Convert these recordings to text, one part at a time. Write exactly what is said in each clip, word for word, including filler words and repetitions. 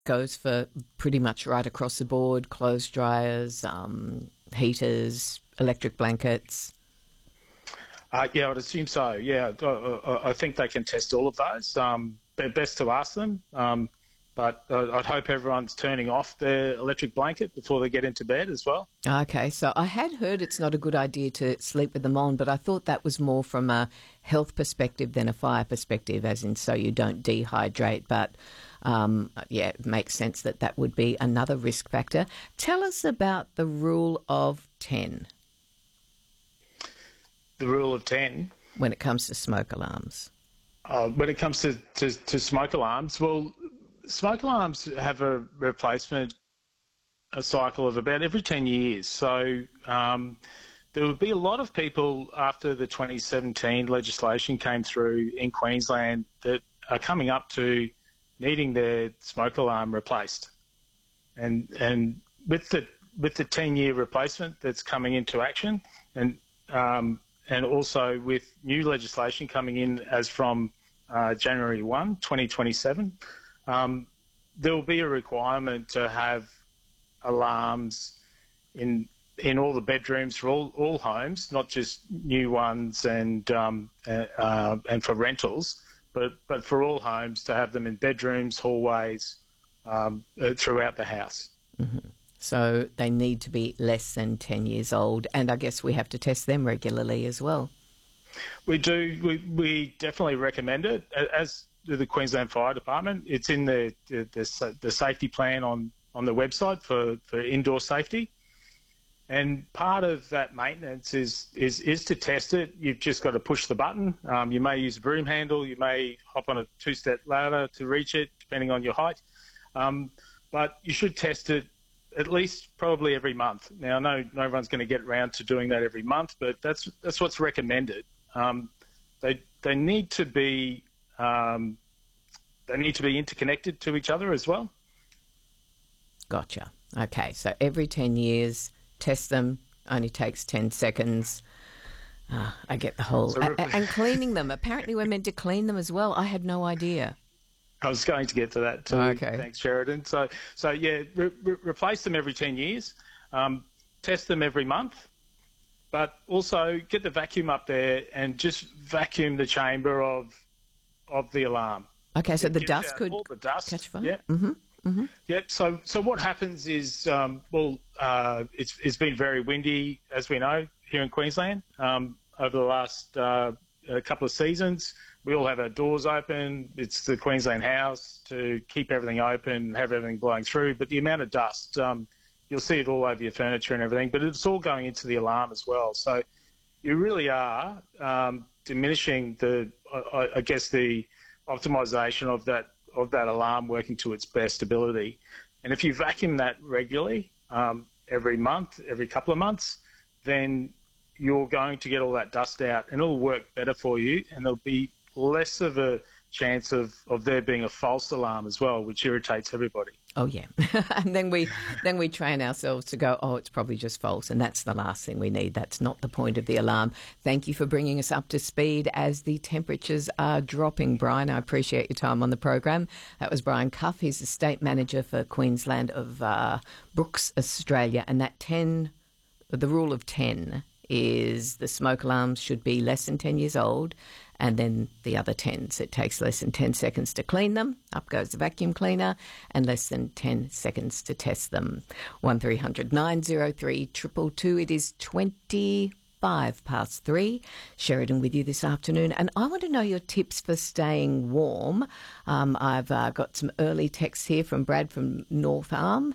goes for pretty much right across the board, clothes dryers, um, heaters, electric blankets. Uh, yeah, I'd assume so. Yeah, I, I think they can test all of those. Um, best to ask them. Um, but uh, I'd hope everyone's turning off their electric blanket before they get into bed as well. Okay, so I had heard it's not a good idea to sleep with them on, but I thought that was more from a health perspective than a fire perspective, as in so you don't dehydrate. But um, yeah, it makes sense that that would be another risk factor. Tell us about the rule of ten. The rule of ten? When it comes to smoke alarms. Uh, when it comes to, to, to smoke alarms, well, smoke alarms have a replacement a cycle of about every ten years. So um, there would be a lot of people after the twenty seventeen legislation came through in Queensland that are coming up to needing their smoke alarm replaced. And and with the with the ten-year replacement that's coming into action, and um, and also with new legislation coming in as from uh, January first, twenty twenty-seven, um, there will be a requirement to have alarms in in all the bedrooms for all, all homes, not just new ones and um, uh, and for rentals, but but for all homes to have them in bedrooms, hallways, um, uh, throughout the house. Mm-hmm. So they need to be less than ten years old, and I guess we have to test them regularly as well. We do. We, we definitely recommend it, as do the Queensland Fire Department. It's in the the, the, the safety plan on, on the website for, for indoor safety. And part of that maintenance is, is, is to test it. You've just got to push the button. Um, you may use a broom handle. You may hop on a two-step ladder to reach it, depending on your height. Um, but you should test it at least probably every month. Now, I know no one's going to get around to doing that every month, but that's that's what's recommended. Um, they they need to be um, they need to be interconnected to each other as well. Gotcha. Okay, so every ten years, test them. Only takes ten seconds. Uh, I get the whole... So, a- and cleaning them. Apparently we're meant to clean them as well. I had no idea. I was going to get to that too. Okay. Thanks, Sheridan. So, so yeah, re- re- replace them every ten years. Um, test them every month. But also get the vacuum up there and just vacuum the chamber of of the alarm. Okay, so It the gets dust out could all the dust. catch fire? Yeah. Mm-hmm. Mm-hmm. Yep. So, so what happens is, um, well, uh, it's it's been very windy, as we know, here in Queensland um, over the last uh, a couple of seasons. We all have our doors open. It's the Queensland House to keep everything open, have everything blowing through. But the amount of dust, um, you'll see it all over your furniture and everything. But it's all going into the alarm as well. So you really are um, diminishing the, I, I guess, the optimisation of that of that alarm working to its best ability. And if you vacuum that regularly, um, every month, every couple of months, then you're going to get all that dust out and it'll work better for you, and there'll be less of a chance of, of there being a false alarm as well, which irritates everybody. Oh, yeah. And then we then we train ourselves to go, oh, it's probably just false, and that's the last thing we need. That's not the point of the alarm. Thank you for bringing us up to speed as the temperatures are dropping, Brian. I appreciate your time on the program. That was Brian Cuff. He's the State Manager for Queensland of uh, Brooks, Australia, and that ten, the rule of ten is the smoke alarms should be less than ten years old, and then the other tens, it takes less than ten seconds to clean them. Up goes the vacuum cleaner, and less than ten seconds to test them. one three hundred nine oh three two two two. It is twenty-five past three. Sheridan with you this afternoon. And I want to know your tips for staying warm. Um, I've uh, got some early texts here from Brad from North Arm.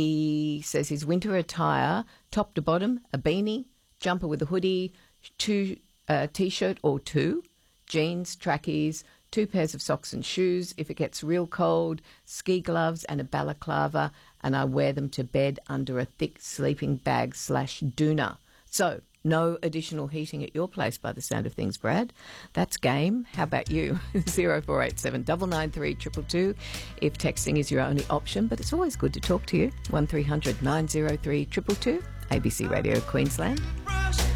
He says his winter attire, top to bottom, a beanie, jumper with a hoodie, two uh, T-shirt or two, jeans, trackies, two pairs of socks and shoes. If it gets real cold, ski gloves and a balaclava, and I wear them to bed under a thick sleeping bag slash doona. So no additional heating at your place by the sound of things, Brad. That's game. How about you? zero four eight seven nine nine three two two two if texting is your only option, but it's always good to talk to you. one three hundred nine oh three two two two, A B C Radio Queensland.